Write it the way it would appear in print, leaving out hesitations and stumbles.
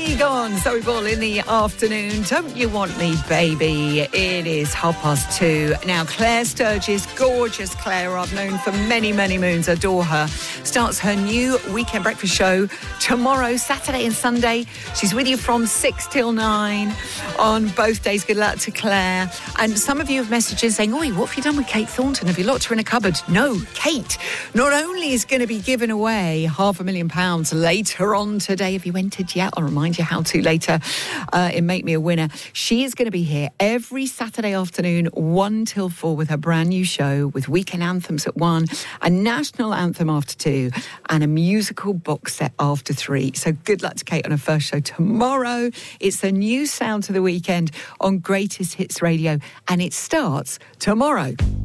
Hey, go on, Zoe Ball in the afternoon. Don't you want me, baby? It is 2:30. Now, Claire Sturgis, gorgeous Claire, I've known for many, many moons, adore her, starts her new weekend breakfast show tomorrow, Saturday and Sunday. She's with you from 6 till 9 on both days. Good luck to Claire. And some of you have messaged in saying, oi, what have you done with Kate Thornton? Have you locked her in a cupboard? No, Kate not only is going to be giving away £500,000 later on today. Have you entered yet? I'll remind you how to later in Make Me a Winner. She is going to be here every Saturday afternoon, 1 till 4, with her brand new show with weekend anthems at 1, a national anthem after 2, and a musical box set after 3. So good luck to Kate on her first show tomorrow. It's the new sound to the weekend on Greatest Hits Radio, and it starts tomorrow.